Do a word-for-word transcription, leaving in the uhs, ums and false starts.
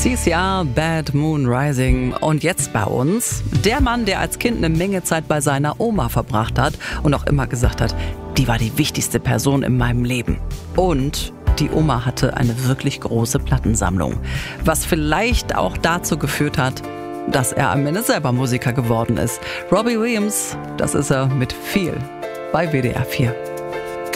hieß ja Bad Moon Rising. Und jetzt bei uns der Mann, der als Kind eine Menge Zeit bei seiner Oma verbracht hat und auch immer gesagt hat, die war die wichtigste Person in meinem Leben. Und die Oma hatte eine wirklich große Plattensammlung, was vielleicht auch dazu geführt hat, dass er am Ende selber Musiker geworden ist. Robbie Williams, das ist er mit viel bei W D R vier.